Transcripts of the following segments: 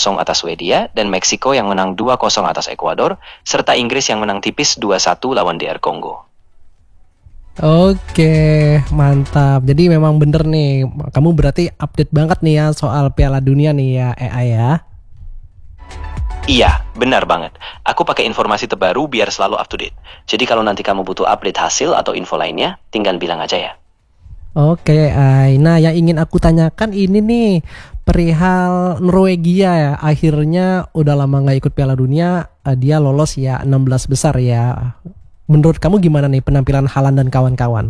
3-0 atas Swedia, dan Meksiko yang menang 2-0 atas Ekuador, serta Inggris yang menang tipis 2-1 lawan DR Kongo. Oke, mantap. Jadi memang bener nih, kamu berarti update banget nih ya soal Piala Dunia nih ya, AI ya. Iya, benar banget. Aku pakai informasi terbaru biar selalu up to date. Jadi kalau nanti kamu butuh update hasil atau info lainnya, tinggal bilang aja ya. Oke, AI. Nah, yang ingin aku tanyakan ini nih, perihal Norwegia ya. Akhirnya udah lama nggak ikut Piala Dunia, dia lolos ya 16 besar ya. Menurut kamu gimana nih penampilan Haaland dan kawan-kawan?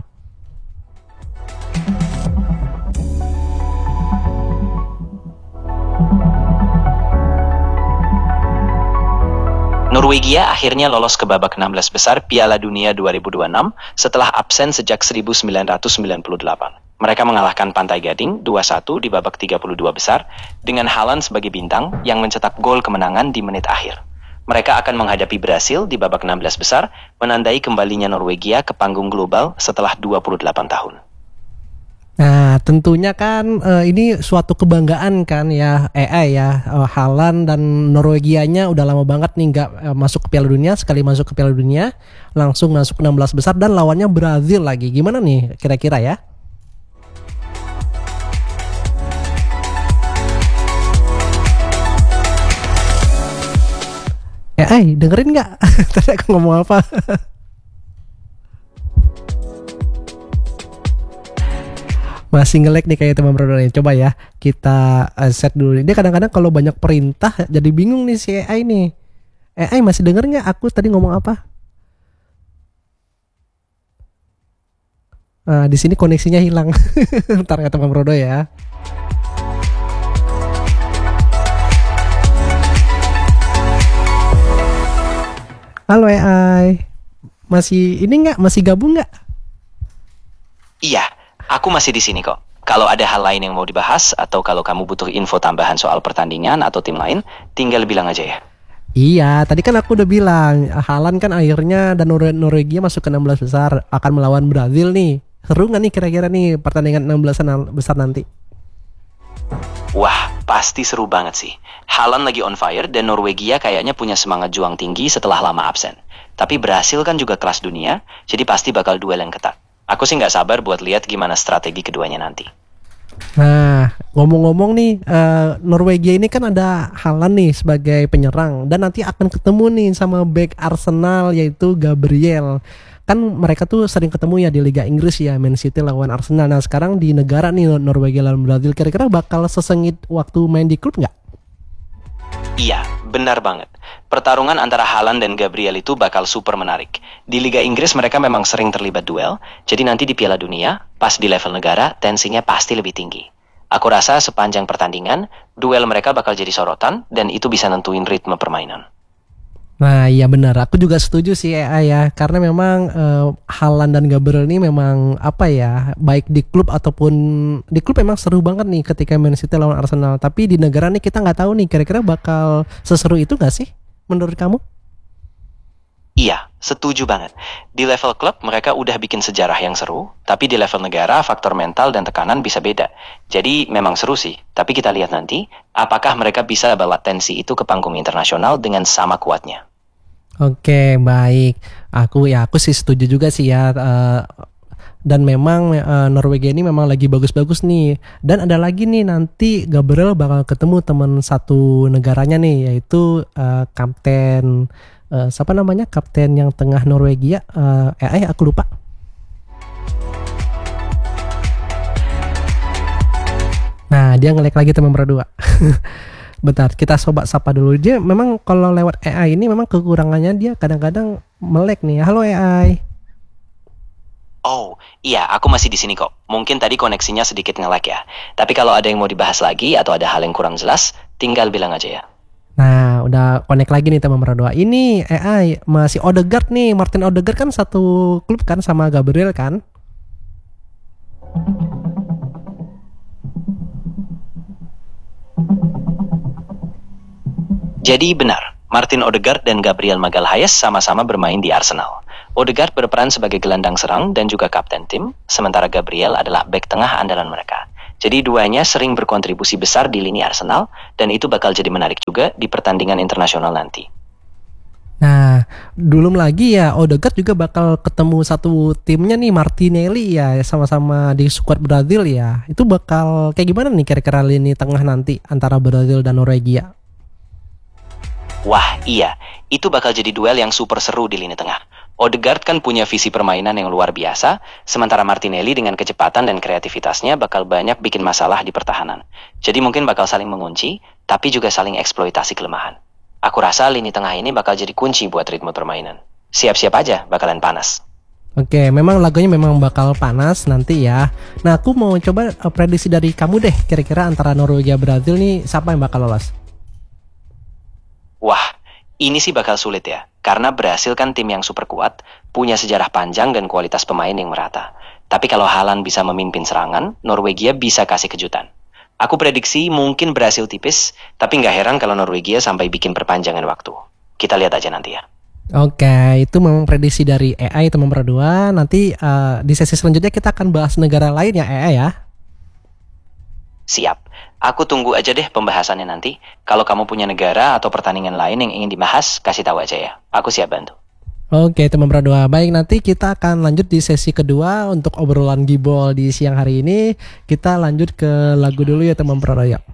Norwegia akhirnya lolos ke babak 16 besar Piala Dunia 2026 setelah absen sejak 1998. Mereka mengalahkan Pantai Gading 2-1 di babak 32 besar dengan Haaland sebagai bintang yang mencetak gol kemenangan di menit akhir. Mereka akan menghadapi Brasil di babak 16 besar, menandai kembalinya Norwegia ke panggung global setelah 28 tahun. Nah, tentunya kan ini suatu kebanggaan kan ya AI ya. Haaland dan Norwegianya udah lama banget nih nggak masuk ke Piala Dunia. Sekali masuk ke Piala Dunia langsung masuk 16 besar dan lawannya Brazil lagi. Gimana nih kira-kira ya? AI dengerin nggak? Tadi aku ngomong apa? Masih nge-lag nih kayak teman bro nih. Coba ya kita set dulu. Dia kadang-kadang kalau banyak perintah jadi bingung nih si AI nih. AI masih denger nggak aku tadi ngomong apa? Nah, di sini koneksinya hilang. Ntar ya teman bro ya. Halo AI. Masih ini nggak? Masih gabung nggak? Iya, aku masih di sini kok. Kalau ada hal lain yang mau dibahas atau kalau kamu butuh info tambahan soal pertandingan atau tim lain, tinggal bilang aja ya. Iya, tadi kan aku udah bilang Haaland kan akhirnya dan Norwegia masuk ke 16 besar akan melawan Brazil nih. Seru nggak nih kira-kira nih pertandingan 16 besar nanti? Wah, pasti seru banget sih. Haaland lagi on fire dan Norwegia kayaknya punya semangat juang tinggi setelah lama absen. Tapi Brasil kan juga kelas dunia, jadi pasti bakal duel yang ketat. Aku sih nggak sabar buat lihat gimana strategi keduanya nanti. Nah, ngomong-ngomong nih, Norwegia ini kan ada Haaland nih sebagai penyerang dan nanti akan ketemu nih sama bek Arsenal yaitu Gabriel. Kan mereka tuh sering ketemu ya di Liga Inggris ya, Man City lawan Arsenal. Nah sekarang di negara nih Norwegia lawan Brazil, kira-kira bakal sesengit waktu main di klub nggak? Iya, benar banget. Pertarungan antara Haaland dan Gabriel itu bakal super menarik. Di Liga Inggris mereka memang sering terlibat duel, jadi nanti di Piala Dunia, pas di level negara, tensinya pasti lebih tinggi. Aku rasa sepanjang pertandingan, duel mereka bakal jadi sorotan dan itu bisa nentuin ritme permainan. Nah iya benar, aku juga setuju sih ya, karena memang Haaland dan Gabriel ini memang apa ya, baik di klub ataupun di klub memang seru banget nih ketika Man City lawan Arsenal. Tapi di negara nih kita nggak tahu nih kira-kira bakal seseru itu nggak sih menurut kamu? Iya, setuju banget. Di level klub mereka udah bikin sejarah yang seru, tapi di level negara faktor mental dan tekanan bisa beda. Jadi memang seru sih, tapi kita lihat nanti apakah mereka bisa bawa tensi itu ke panggung internasional dengan sama kuatnya. Oke, baik. Aku sih setuju juga sih ya. Dan memang Norwegia ini memang lagi bagus-bagus nih. Dan ada lagi nih nanti Gabriel bakal ketemu teman satu negaranya nih, yaitu kapten siapa namanya? Kapten yang tengah Norwegia. Aku lupa. Nah, dia nge-lag lagi teman berdua. Bentar, kita coba sapa dulu. Dia memang kalau lewat AI ini memang kekurangannya dia kadang-kadang melek nih. Halo AI. Oh, iya, aku masih di sini kok. Mungkin tadi koneksinya sedikit nge-lag ya. Tapi kalau ada yang mau dibahas lagi atau ada hal yang kurang jelas, tinggal bilang aja ya. Nah, udah connect lagi nih teman berdua. Ini AI masih Odegaard nih. Martin Odegaard kan satu klub kan sama Gabriel kan? Jadi benar, Martin Odegaard dan Gabriel Magalhaes sama-sama bermain di Arsenal. Odegaard berperan sebagai gelandang serang dan juga kapten tim, sementara Gabriel adalah bek tengah andalan mereka. Jadi duanya sering berkontribusi besar di lini Arsenal, dan itu bakal jadi menarik juga di pertandingan internasional nanti. Nah, belum lagi ya Odegaard juga bakal ketemu satu timnya nih Martinelli ya, sama-sama di skuad Brazil ya. Itu bakal kayak gimana nih kira-kira lini tengah nanti antara Brazil dan Norwegia? Wah iya, itu bakal jadi duel yang super seru di lini tengah. Odegaard kan punya visi permainan yang luar biasa, sementara Martinelli dengan kecepatan dan kreativitasnya bakal banyak bikin masalah di pertahanan. Jadi mungkin bakal saling mengunci, tapi juga saling eksploitasi kelemahan. Aku rasa lini tengah ini bakal jadi kunci buat ritme permainan. Siap-siap aja bakalan panas. Oke, memang lagunya memang bakal panas nanti ya. Nah, aku mau coba prediksi dari kamu deh, kira-kira antara Norwegia Brazil nih siapa yang bakal lolos? Wah, ini sih bakal sulit ya, karena Brasil kan tim yang super kuat, punya sejarah panjang dan kualitas pemain yang merata. Tapi kalau Haaland bisa memimpin serangan, Norwegia bisa kasih kejutan. Aku prediksi mungkin Brasil tipis, tapi nggak heran kalau Norwegia sampai bikin perpanjangan waktu. Kita lihat aja nanti ya. Oke, itu memang prediksi dari AI teman berdua. Nanti di sesi selanjutnya kita akan bahas negara lain ya AI ya. Siap. Aku tunggu aja deh pembahasannya nanti. Kalau kamu punya negara atau pertandingan lain yang ingin dibahas, kasih tahu aja ya. Aku siap bantu. Oke teman berdua, baik nanti kita akan lanjut di sesi kedua untuk obrolan Gibol di siang hari ini. Kita lanjut ke lagu dulu ya teman berdua.